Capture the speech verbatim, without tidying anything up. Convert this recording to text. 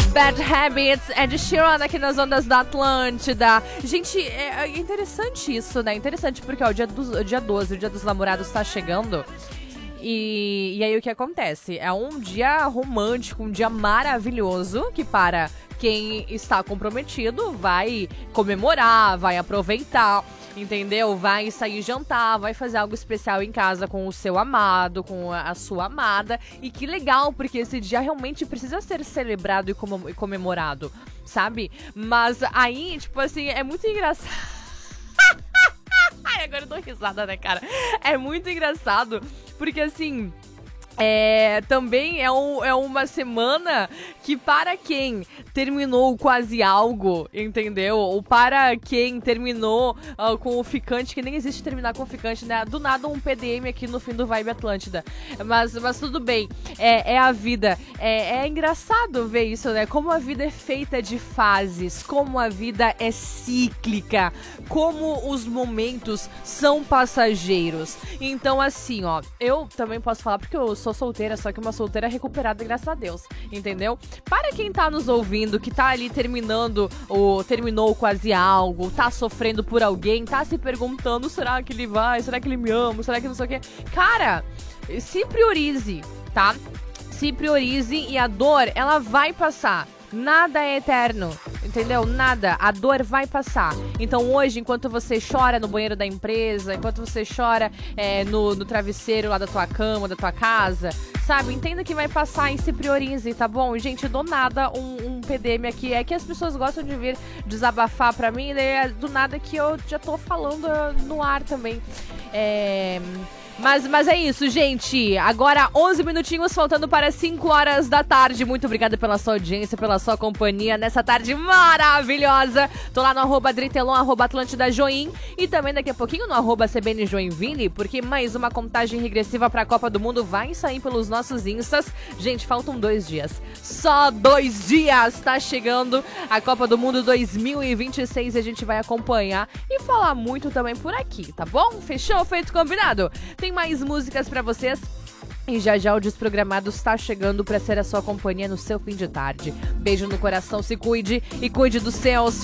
Bad Habits, Ed Sheeran aqui nas ondas da Atlântida. Gente, é interessante isso, né? Interessante porque ó, o, dia dos, o dia doze, o dia dos namorados tá chegando. E, e aí o que acontece? É um dia romântico, um dia maravilhoso que para quem está comprometido vai comemorar, vai aproveitar, entendeu? Vai sair jantar, vai fazer algo especial em casa com o seu amado, com a sua amada. E que legal, porque esse dia realmente precisa ser celebrado e comemorado, sabe? Mas aí, tipo assim, é muito engraçado. Ai, agora eu dou risada, né, cara? É muito engraçado, porque assim... É, também é, um, é uma semana que para quem terminou quase algo, entendeu? Ou para quem terminou uh, com o ficante, que nem existe terminar com o ficante, né? Do nada um P D M aqui no fim do Vibe Atlântida. Mas, mas tudo bem, é, é a vida. É, é engraçado ver isso, né? Como a vida é feita de fases, como a vida é cíclica, como os momentos são passageiros. Então assim, ó, eu também posso falar porque eu sou solteira, só que uma solteira recuperada, graças a Deus, entendeu? Para quem tá nos ouvindo, que tá ali terminando, ou terminou quase algo, tá sofrendo por alguém, tá se perguntando, será que ele vai, será que ele me ama, será que não sei o quê? Cara, se priorize, tá? Se priorize e a dor, ela vai passar. Nada é eterno, entendeu? Nada. A dor vai passar. Então hoje, enquanto você chora no banheiro da empresa, enquanto você chora é, no, no travesseiro lá da tua cama, da tua casa, sabe? Entenda que vai passar e se priorize, tá bom? Gente, do nada um, um P D M aqui. É que as pessoas gostam de vir desabafar pra mim, né? Do nada que eu já tô falando no ar também. É... Mas, mas é isso, gente. Agora onze minutinhos faltando para cinco horas da tarde. Muito obrigada pela sua audiência, pela sua companhia nessa tarde maravilhosa. Tô lá no arroba Dritelon, arroba Atlântida Join. E também daqui a pouquinho no arroba C B N Joinville, porque mais uma contagem regressiva pra Copa do Mundo vai sair pelos nossos instas. Gente, faltam dois dias. Só dois dias tá chegando a Copa do Mundo dois mil e vinte e seis e a gente vai acompanhar e falar muito também por aqui, tá bom? Fechou? Feito combinado? Tem mais músicas pra vocês. E já já o Desprogramados está chegando para ser a sua companhia no seu fim de tarde. Beijo no coração, se cuide e cuide dos seus.